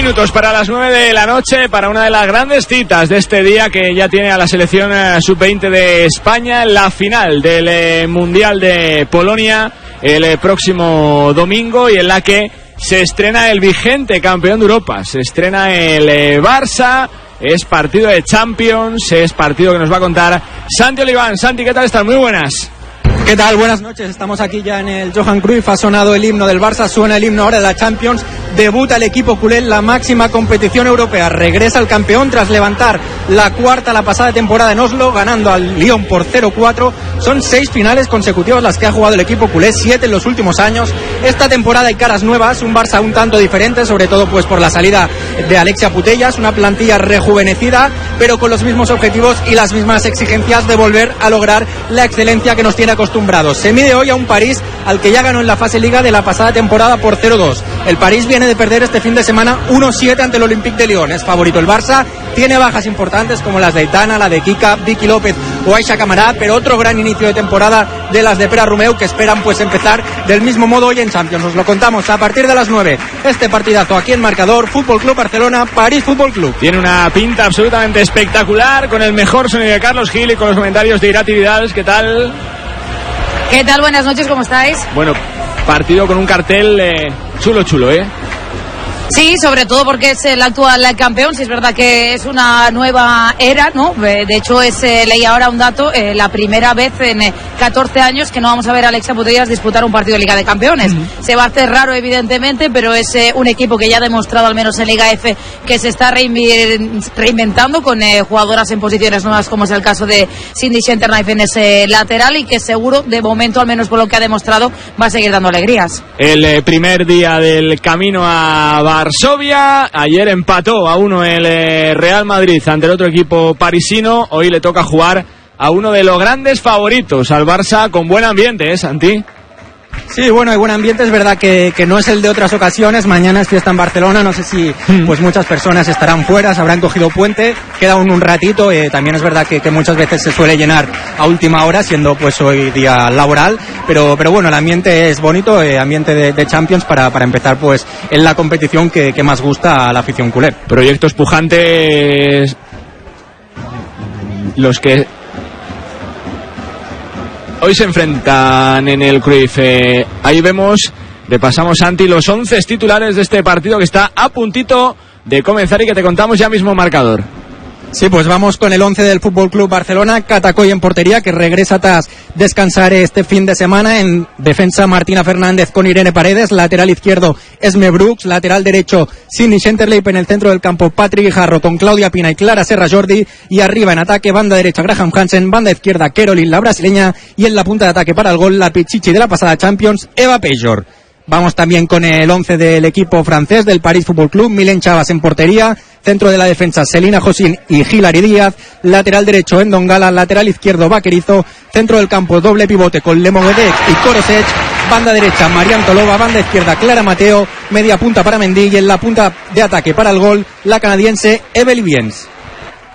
minutos para las 9 de la noche, para una de las grandes citas de este día que ya tiene a la selección sub-20 de España en la final del Mundial de Polonia el próximo domingo, y en la que se estrena el vigente campeón de Europa, se estrena el Barça. Es partido de Champions, es partido que nos va a contar Santi Oliván. Santi, ¿qué tal estás? Muy buenas. ¿Qué tal? Buenas noches, estamos aquí ya en el Johan Cruyff, ha sonado el himno del Barça, suena el himno ahora de la Champions, debuta el equipo culé en la máxima competición europea, regresa el campeón tras levantar la cuarta la pasada temporada en Oslo, ganando al Lyon por 0-4, son 6 finales consecutivas las que ha jugado el equipo culé, 7 en los últimos años, esta temporada hay caras nuevas, un Barça un tanto diferente, sobre todo pues por la salida de Alexia Putellas, una plantilla rejuvenecida, pero con los mismos objetivos y las mismas exigencias de volver a lograr la excelencia que nos tiene acostumbrados. Se mide hoy a un París al que ya ganó en la fase Liga de la pasada temporada por 0-2. El París viene de perder este fin de semana 1-7 ante el Olympique de Lyon. Es favorito el Barça, tiene bajas importantes como las de Aitana, la de Kika, Vicky López o Aisha Camará, pero otro gran inicio de temporada de las de Pere Romeu, que esperan pues empezar del mismo modo hoy en Champions. Os lo contamos a partir de las 9. Este partidazo aquí en Marcador, Fútbol Club Barcelona, París Fútbol Club. Tiene una pinta absolutamente espectacular, con el mejor sonido de Carlos Gil y con los comentarios de Irati Vidal. ¿Qué tal? ¿Qué tal? Buenas noches, ¿cómo estáis? Bueno, partido con un cartel chulo, ¿eh? Sí, sobre todo porque es el actual campeón. Sí, es verdad que es una nueva era, ¿no? De hecho, leí ahora un dato, la primera vez en 14 años que no vamos a ver a Alexia Putellas disputar un partido de Liga de Campeones. Se va a hacer raro, evidentemente, pero es un equipo que ya ha demostrado, al menos en Liga F, que se está reinventando con jugadoras en posiciones nuevas, como es el caso de Cindy Schenterknife en ese lateral, y que seguro, de momento, al menos por lo que ha demostrado, va a seguir dando alegrías. El primer día del camino a Varsovia, ayer empató a 1 el Real Madrid ante el otro equipo parisino, hoy le toca jugar a uno de los grandes favoritos, al Barça, con buen ambiente, ¿eh, Santi? Sí, bueno, hay buen ambiente, es verdad que no es el de otras ocasiones. Mañana es fiesta en Barcelona, no sé si pues muchas personas estarán fuera, se habrán cogido puente, queda un ratito, también es verdad que muchas veces se suele llenar a última hora, siendo pues hoy día laboral, pero bueno, el ambiente es bonito, ambiente de Champions para empezar pues en la competición que más gusta a la afición culé. Proyectos pujantes los que hoy se enfrentan en el Cruyff. Ahí vemos, repasamos, Santi, los 11 titulares de este partido que está a puntito de comenzar y que te contamos ya mismo marcador. Sí, pues vamos con el 11 del Fútbol Club Barcelona. Catacoy en portería, que regresa tras descansar este fin de semana. En defensa, Martina Fernández con Irene Paredes. Lateral izquierdo, Esme Brooks. Lateral derecho, Cindy Schenterknife. En el centro del campo, Patrick Guijarro con Claudia Pina y Clara Serra Jordi. Y arriba en ataque, banda derecha, Graham Hansen. Banda izquierda, Caroline, la brasileña. Y en la punta de ataque para el gol, la pichichi de la pasada Champions, Eva Pejor. Vamos también con el 11 del equipo francés del París Fútbol Club. Milen Chavas en portería. Centro de la defensa, Selina Josín y Hilary Díaz. Lateral derecho, Endongala. Lateral izquierdo, Vaquerizo. Centro del campo, doble pivote con Lemovedec y Korosec. Banda derecha, Marian Tolova. Banda izquierda, Clara Mateo. Media punta para Mendy. Y en la punta de ataque para el gol, la canadiense Evely Viens.